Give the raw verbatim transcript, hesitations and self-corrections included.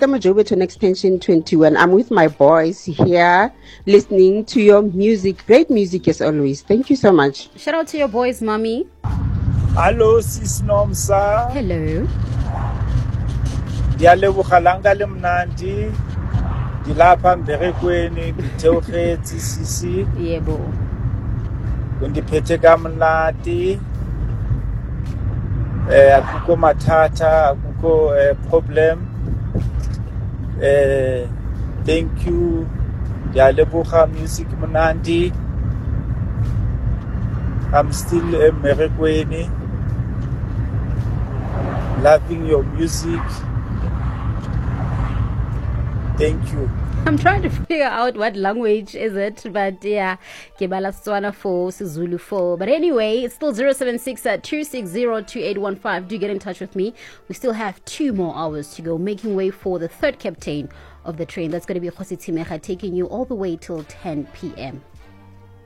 Loretta Majobe on Extension twenty-one. I'm with my boys here listening to your music. Great music as always. Thank you so much. Shout out to your boys, mommy. Hello, sis Nomsa. Hello. Ndiyaleboga langa lemnandi. Ndilapha mberekweni ndithewugetsi sisi. Yebo. Undiphethe kamnandi. Eh akukho mathatha, akukho eh, problem. Eh thank you. Ndiyaleboga music mnandi. I'm still emberekweni. Loving your music. Thank you. I'm trying to figure out what language is it, but yeah, Kebala Setswana four, Sizulu four. But anyway, it's still zero seven six two six zero two eight one five. Do get in touch with me. We still have two more hours to go, making way for the third captain of the train. That's going to be Khosi Timecha, taking you all the way till ten p.m.